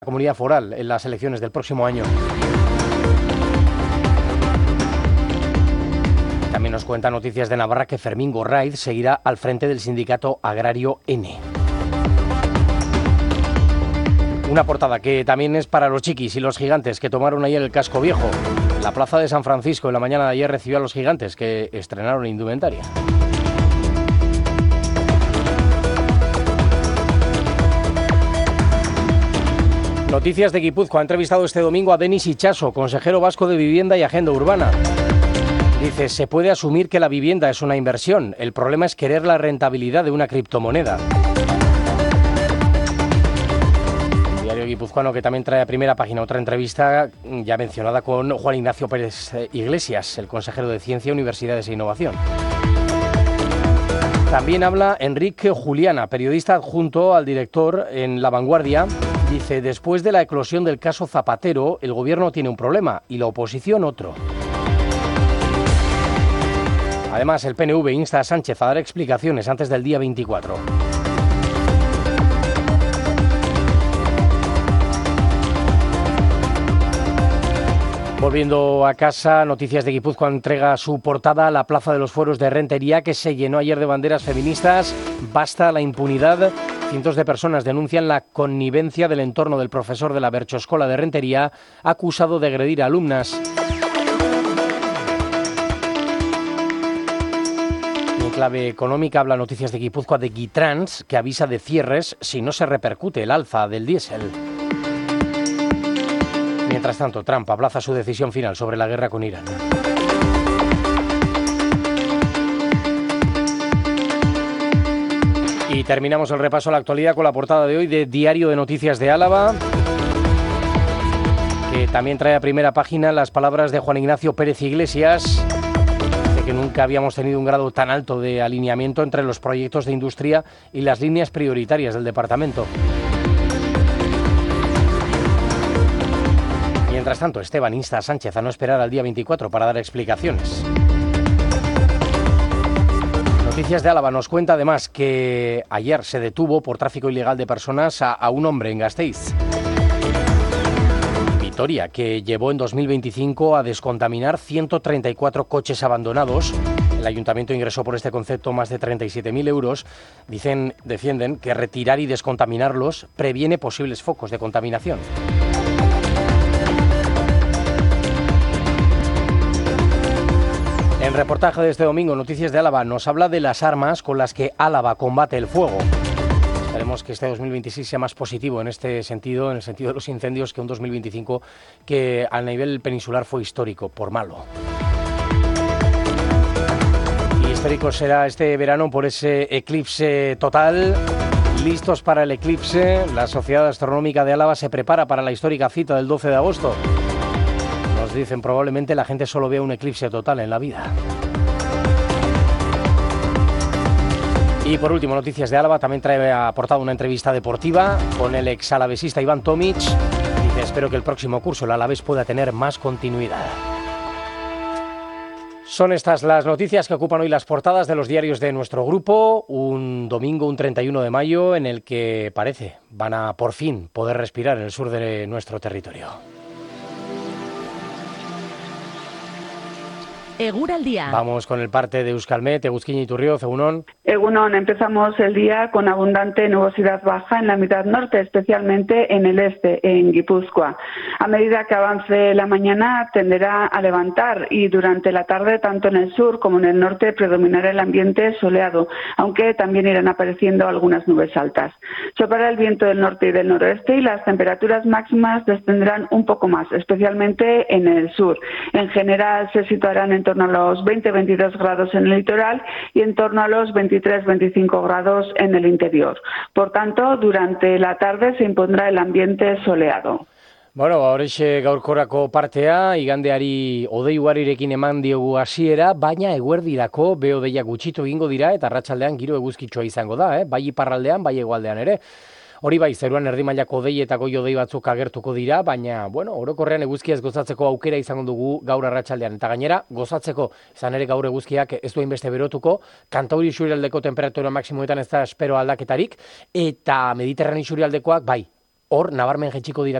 Comunidad foral en las elecciones del próximo año. También nos cuenta Noticias de Navarra que Fermín Gorraiz seguirá al frente del sindicato agrario N. Una portada que también es para los chiquis y los gigantes que tomaron ayer el casco viejo. La plaza de San Francisco en la mañana de ayer recibió a los gigantes que estrenaron indumentaria. Noticias de Guipúzcoa ha entrevistado este domingo a Denis Itxaso, consejero vasco de Vivienda y Agenda Urbana. Dice, se puede asumir que la vivienda es una inversión, el problema es querer la rentabilidad de una criptomoneda. El diario guipuzcoano que también trae a primera página otra entrevista ya mencionada con Juan Ignacio Pérez Iglesias, el consejero de Ciencia, Universidades e Innovación. También habla Enrique Juliana, periodista adjunto al director en La Vanguardia. Dice, después de la eclosión del caso Zapatero, el gobierno tiene un problema y la oposición otro. Además, el PNV insta a Sánchez a dar explicaciones antes del día 24. Volviendo a casa, Noticias de Guipúzcoa entrega su portada a la Plaza de los Fueros de Rentería, que se llenó ayer de banderas feministas. Basta la impunidad. Cientos de personas denuncian la connivencia del entorno del profesor de la Berchoscola de Rentería, acusado de agredir a alumnas. En clave económica habla Noticias de Guipúzcoa de Guitrans, que avisa de cierres si no se repercute el alza del diésel. Mientras tanto, Trump aplaza su decisión final sobre la guerra con Irán. Y terminamos el repaso a la actualidad con la portada de hoy de Diario de Noticias de Álava, que también trae a primera página las palabras de Juan Ignacio Pérez Iglesias, de que nunca habíamos tenido un grado tan alto de alineamiento entre los proyectos de industria y las líneas prioritarias del departamento. Mientras tanto, Esteban insta a Sánchez a no esperar al día 24 para dar explicaciones. Noticias de Álava nos cuenta además que ayer se detuvo por tráfico ilegal de personas a un hombre en Gasteiz. Vitoria, que llevó en 2025 a descontaminar 134 coches abandonados. El ayuntamiento ingresó por este concepto más de 37.000 euros. Defienden que retirar y descontaminarlos previene posibles focos de contaminación. En reportaje de este domingo, Noticias de Álava nos habla de las armas con las que Álava combate el fuego. Esperemos que este 2026 sea más positivo en este sentido, en el sentido de los incendios, que un 2025 que a nivel peninsular fue histórico, por malo. Y histórico será este verano por ese eclipse total. Listos para el eclipse, la Sociedad Astronómica de Álava se prepara para la histórica cita del 12 de agosto. Nos dicen, probablemente la gente solo vea un eclipse total en la vida. Y por último, Noticias de Álava también trae aportado una entrevista deportiva con el exalavesista Iván Tomic. Dice, espero que el próximo curso el Alavés pueda tener más continuidad. Son estas las noticias que ocupan hoy las portadas de los diarios de nuestro grupo. Un domingo, un 31 de mayo, en el que parece van a por fin poder respirar en el sur de nuestro territorio. Egur al día. Vamos con el parte de Euskalmet, Eguzkiña Iturrioz, Egunon. Egunon, empezamos el día con abundante nubosidad baja en la mitad norte, especialmente en el este, en Guipúzcoa. A medida que avance la mañana tenderá a levantar y durante la tarde, tanto en el sur como en el norte, predominará el ambiente soleado, aunque también irán apareciendo algunas nubes altas. Soplará el viento del norte y del noroeste y las temperaturas máximas descenderán un poco más, especialmente en el sur. En general se situarán en torno a los 20-22 grados en el litoral y en torno a los 23-25 grados en el interior. Por tanto, durante la tarde se impondrá el ambiente soleado. Bueno, horixe gaurkorako partea, igandeari hodei ugarirekin eman diogu hasiera, baina eguerdirako beho-hodeiak gutxitu egingo dira eta arratsaldean giro eguzkitsua izango da, bai iparraldean, bai hegoaldean ere. Hori bai, zeruan erdi mailako hodei eta goi-hodei batzuk agertuko dira, baina, orokorrean eguzkiaz gozatzeko aukera izango dugu gaur arratsaldean. Eta gainera, gozatzeko, izan ere gaur eguzkiak ez du hainbeste berotuko, Kantauri isurialdeko temperatura maksimoetan ez da espero aldaketarik, eta Mediterraneo isurialdekoak, bai, hor nabarmen jaitsiko dira